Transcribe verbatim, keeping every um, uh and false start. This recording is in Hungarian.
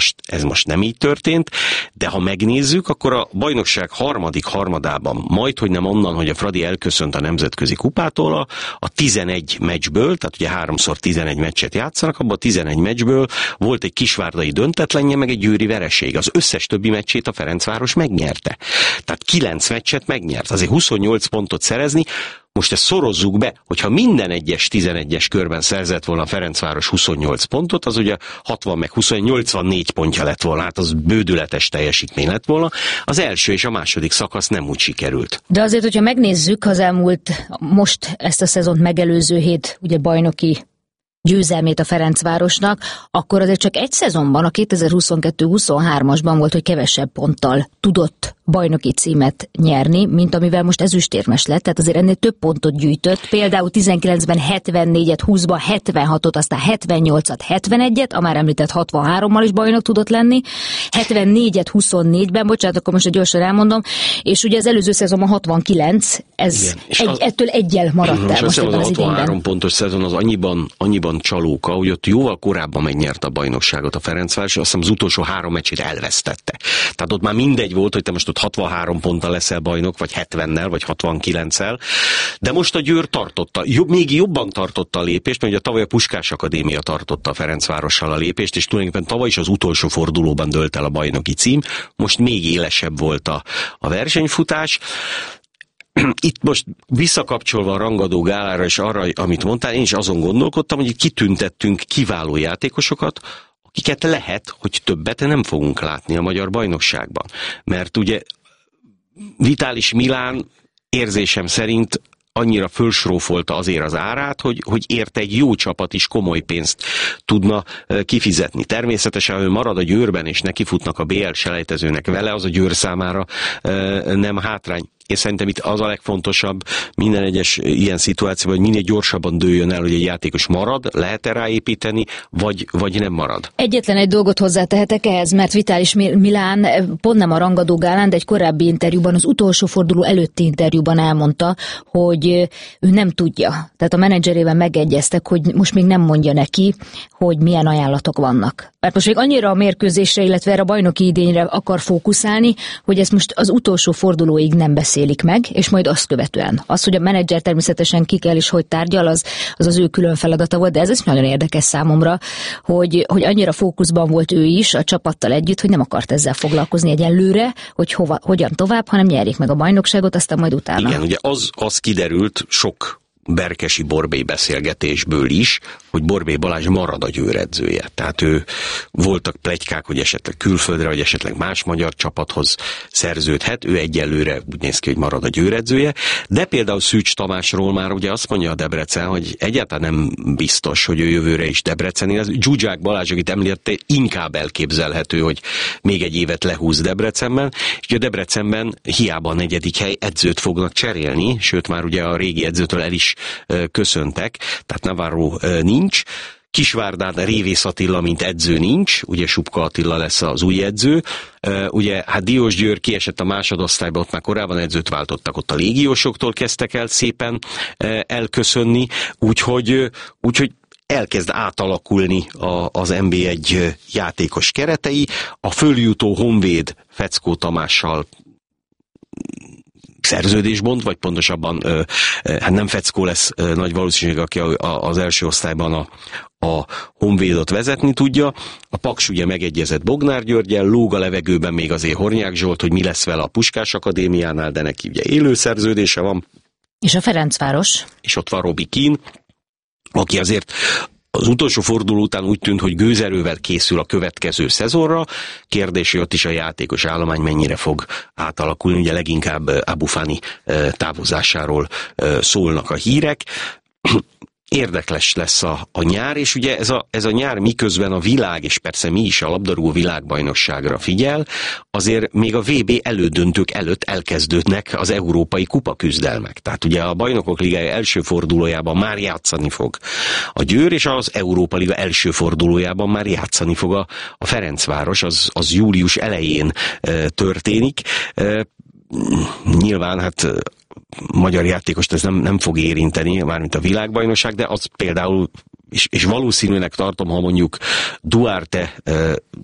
most, ez most nem így történt, de ha megnézzük, akkor a bajnokság harmadik harmadában, majd hogy nem onnan, hogy a Fradi elköszönt a nemzetközi kupától, a, a tizenegy meccsből, tehát ugye háromszor tizenegy meccset játszanak, abban a tizenegy meccsből volt egy kisvárdai döntetlenje, meg egy győri vereség. Az összes többi meccsét a Ferencváros megnyerte. Tehát kilenc meccset megnyert. Azért huszonnyolc pontot szerezni. Most ezt szorozzuk be, hogyha minden egyes tizenegyes körben szerzett volna a Ferencváros huszonnyolc pontot, az ugye hatvan meg húsz, nyolcvannégy pontja lett volna, hát az bődületes teljesítmény lett volna. Az első és a második szakasz nem úgy sikerült. De azért, hogyha megnézzük az elmúlt, most ezt a szezont megelőző hét, ugye bajnoki győzelmét a Ferencvárosnak, akkor azért csak egy szezonban, a kétezer-huszonkettő huszonhármasban volt, hogy kevesebb ponttal tudott bajnoki címet nyerni, mint amivel most ezüstérmes lett, tehát azért ennél több pontot gyűjtött, például tizenkilencben hetvennégyet, húszban hetvenhatot, aztán hetvennyolcat, hetvenegyet, a már említett hatvanhárommal is bajnok tudott lenni, hetvennégyet, huszonnégyben, bocsánat, akkor most gyorsan elmondom, és ugye az előző szezonban hatvankilenc, ez egy, az, ettől egyel maradt el most ebben az, az hatvanhárom pontos szezon az annyiban, annyiban csalóka, hogy ott jóval korábban megnyerte a bajnokságot a Ferencváros, azt hiszem az utolsó három meccsét elvesztette. Tehát ott már mindegy volt, hogy te most ott hatvanhárom ponttal leszel bajnok, vagy hetvennel, vagy hatvankilenccel, de most a Győr tartotta, jobb, még jobban tartotta a lépést, mert ugye tavaly a Puskás Akadémia tartotta a Ferencvárossal a lépést, és tulajdonképpen tavaly is az utolsó fordulóban dőlt el a bajnoki cím, most még élesebb volt a, a versenyfutás. Itt most visszakapcsolva a rangadó gálára és arra, amit mondtál, én is azon gondolkodtam, hogy kitüntettünk kiváló játékosokat, akiket lehet, hogy többet nem fogunk látni a magyar bajnokságban. Mert ugye Vitális Milán érzésem szerint annyira fölsrófolta azért az árát, hogy, hogy érte egy jó csapat is komoly pénzt tudna kifizetni. Természetesen, ha ő marad a Győrben, és nekifutnak a bé el selejtezőnek vele, az a Győr számára nem hátrány. És szerintem itt az a legfontosabb minden egyes ilyen szituációban, hogy minél gyorsabban dőljön el, hogy egy játékos marad, lehet-e ráépíteni, vagy, vagy nem marad. Egyetlen egy dolgot hozzátehetek ehhez, mert Vitális Milán pont nem a rangadó gálán, de egy korábbi interjúban, az utolsó forduló előtti interjúban elmondta, hogy ő nem tudja. Tehát a menedzserével megegyeztek, hogy most még nem mondja neki, hogy milyen ajánlatok vannak. Mert most még annyira a mérkőzésre, illetve erre a bajnoki idényre akar fókuszálni, hogy ezt most az utolsó fordulóig nem beszélik meg, és majd azt követően. Az, hogy a menedzser természetesen ki kell is, hogy tárgyal, az az, az ő külön feladata volt, de ez is nagyon érdekes számomra, hogy, hogy annyira fókuszban volt ő is a csapattal együtt, hogy nem akart ezzel foglalkozni egyelőre, hogy hova, hogyan tovább, hanem nyerjék meg a bajnokságot, aztán majd utána. Igen, ugye az, az kiderült sok Berkesi Borbély beszélgetésből is, hogy Borbély Balázs marad a Győr edzője. Tehát ő voltak pletykák, hogy esetleg külföldre, vagy esetleg más magyar csapathoz szerződhet. Ő egyelőre úgy néz ki, hogy marad a Győr edzője. De például Szűcs Tamásról már ugye azt mondja a Debrecen, hogy egyáltalán nem biztos, hogy ő jövőre is Debreceni. Az Zsuzsák Balázs, akit említette, inkább elképzelhető, hogy még egy évet lehúz Debrecenben. És a Debrecenben hiába a negyedik hely, edzőt fognak cserélni, sőt már ugye a régi edzőtől el is köszöntek, tehát Navarro nincs. Kisvárdán Révész Attila, mint edző nincs, ugye Subka Attila lesz az új edző. Ugye hát Diós Győr kiesett a másodosztályba, ott már korábban edzőt váltottak, ott a légiósoktól kezdtek el szépen elköszönni, úgyhogy, úgyhogy elkezd átalakulni a, az en bé egy játékos keretei. A följutó Honvéd Feckó Tamással szerződésbont, vagy pontosabban hát nem Feckó lesz nagy valószínűség, aki az első osztályban a, a Honvédot vezetni tudja. A Paks ugye megegyezett Bognár Györggyel, lóg a levegőben még azért Hornyák Zsolt, hogy mi lesz vele a Puskás Akadémiánál, de neki ugye élő szerződése van. És a Ferencváros. És ott van Robi Kín, aki azért az utolsó forduló után úgy tűnt, hogy gőzerővel készül a következő szezonra. Kérdés, hogy ott is a játékos állomány mennyire fog átalakulni. Ugye leginkább Abu Fani távozásáról szólnak a hírek. Érdekes lesz a, a nyár, és ugye ez a, ez a nyár miközben a világ, és persze mi is a labdarúgó világbajnokságra figyel, azért még a vé bé elődöntők előtt elkezdődnek az európai kupaküzdelmek. Tehát ugye a Bajnokok Ligája első fordulójában már játszani fog a Győr, és az Európa Liga első fordulójában már játszani fog a, a Ferencváros, az, az július elején e, történik. E, nyilván hát magyar játékost ez nem, nem fog érinteni, mármint a világbajnokság, de az például, és, és valószínűleg tartom, ha mondjuk Duarte